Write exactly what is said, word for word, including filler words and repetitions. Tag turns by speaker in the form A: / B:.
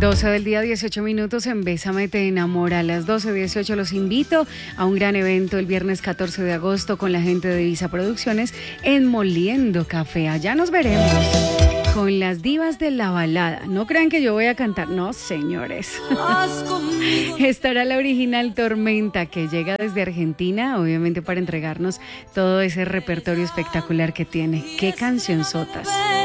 A: doce del día, dieciocho minutos en Bésame te enamora. A las doce dieciocho los invito a un gran evento el viernes catorce de agosto con la gente de Visa Producciones en Moliendo Café. Allá nos veremos con las divas de la balada. No crean que yo voy a cantar, no señores. Estará la original Tormenta, que llega desde Argentina, obviamente para entregarnos todo ese repertorio espectacular que tiene. Qué cancionzotas.